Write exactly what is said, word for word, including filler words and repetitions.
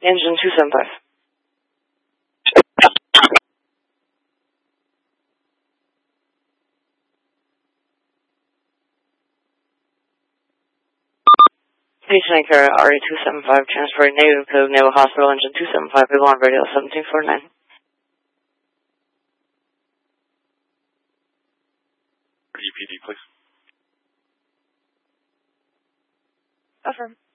Engine two seven five. Patient Care R E two seven five, transferring negative code, Naval Hospital, engine two seven five, people on radio seventeen forty-nine. E P D, please. Affirm.